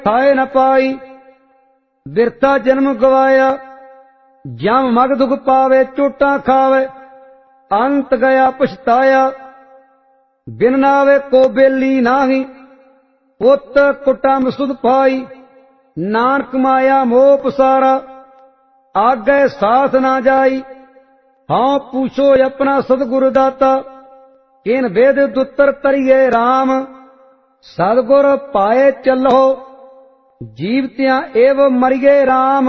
थाए न पाई। बिरता जन्म गवाया, जम मग दुख पावे, चोटा खावे, अंत गया पछताया। बिन नावे को बेली नाही, पुत कुटुंब सुध पाई। नानक माया मोह पसारा, आगे साथ ना जाई। हाँ पूछो अपना सतगुरु दाता, किन वेद दुतर तरिए राम। सतगुर पाए चलो, जीवतियां एव मरिए राम।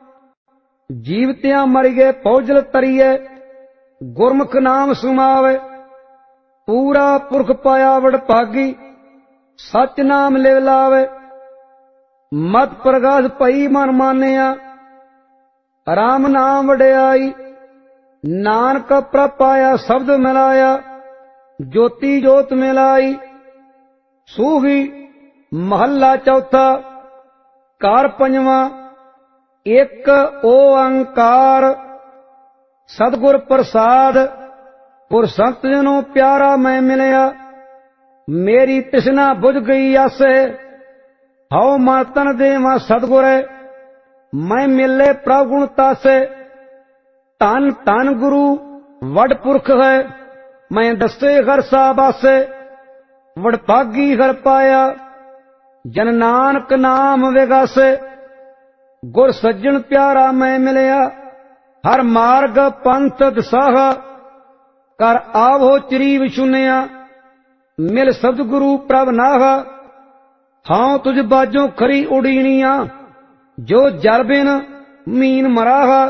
जीवतियां मरिए पौजल तरिए, गुरमुख नाम सुमावे। पूरा पुरख पाया वड भागी, सच नाम लिव लावे। मत प्रगास पई मन मानिया, राम नाम वड्याई। नानक प्रभ पाया शब्द मिलाया, ज्योति जोत मिलाई। सूही महला चौथा, कार पंजवा, एक ओंकार। सतगुर प्रसाद, पुर संत जनों प्यारा मैं मिलया। मेरी तृष्णा बुझ गई आसे, हौ मन तन देवा सतगुरे। मैं मिले प्रभु गुण तासे, धन धन गुरु वड पुरख है। मैं दसे घर साबासे, वडभागी घर पाया। जन नानक नाम विगासे, गुर सज्जन प्यारा मैं मिलया। हर मार्ग पंथ दसाहा, कर आवो चरीव सुनिया। मिल सतगुरु प्रभ नाहा, हाँ तुझ बाजों खरी उड़ीनिया। जो जल बिन मीन मराहा,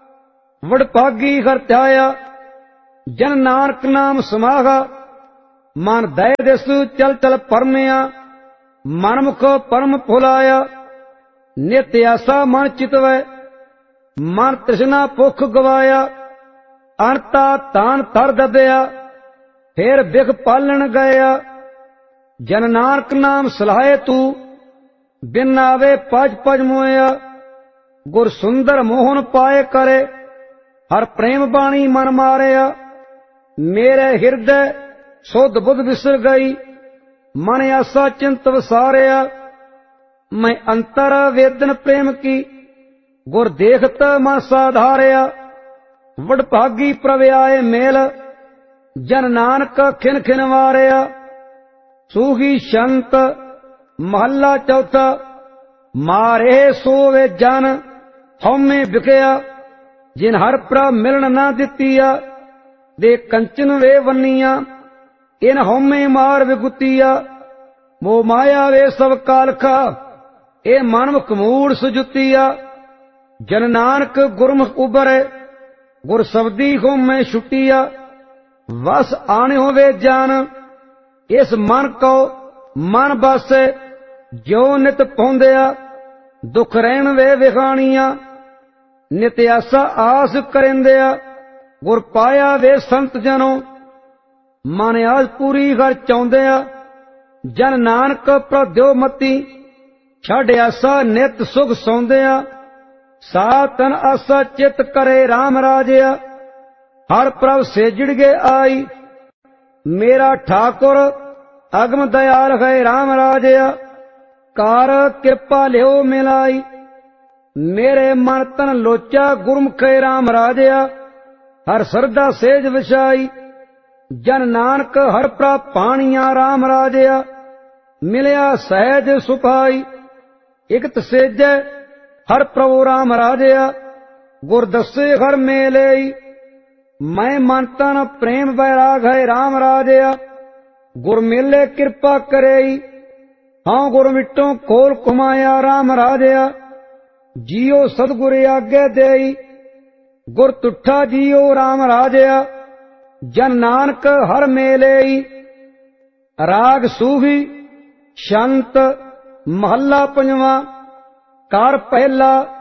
वडभागी घर त्याया। जन नानक नाम समाहा, मन दय दिस चल चल परमया। मनमुख परम फुलाया, नित आसा मन चितवै। मन तृष्णा भुख गवाया, अनता तान तर ददया। फिर बिख पालन गया, जन नानक नाम सलाहे तू। बिन आवे पज पज मोया, गुर सुंदर मोहन पाए करे। हर प्रेम बाणी मन मारिया, मेरे हृदय सुध बुध विसर गई। मन आसा चिंत वसारिया, मैं अंतर वेदन प्रेम की। गुर देखत मन साधारिया, वडभागी प्रभ आए मेल। जन नानक खिन खिन वारिया। सूही शंत महला चौथा, मारे सोवे जन हौमे बिकया। जिन हर प्रभ मिलन ना दितिया, दे कंचन वे वनिया। इन हौमे मार विगुतिया, मोह माया वे सब कालखा। ए मनमुख मूड़ सुजुतिया। जन नानक गुरमुख उबरे, गुर शब्दी हौमे छुटिया। वस आने होवे जान, इस मन को मन बासे। जो नित पौंदिया, दुख रहन वे विखानिया। नित आसा आस करेंदिया, गुर पाया वे संत जनों। मन आस पूरी घर चाउंदिया, जन नानक प्रद्यो मती। छड़ आसा नित सुख सौंदिया, सातन आसा चित करे राम राजिया। हर प्रभ सेजड़ गे आई, मेरा ठाकुर अगम दयाल है राम राजिया। कार कृपा लियो मिलाई, मेरे मन तन लोचा गुरमुख राम राजिया। हर श्रद्धा सेज विछाई, जन नानक हर प्रभ पानिया राम राजिया। मिलिया सहज सुभाई, इकत सेजै हर प्रभु राम राजिया। गुर दसे हर मेले, मैं मन तन प्रेम बैराग है राम राजिया। गुर मिले कृपा करे, हाँ गुर मिट्टों खोल कुमाया राम राजिया। जियो सतगुर आगे देई, गुर तुठा जियो राम राजिया। जन नानक हर मेले, राग सूही शंत महला पंजवा। कार पहला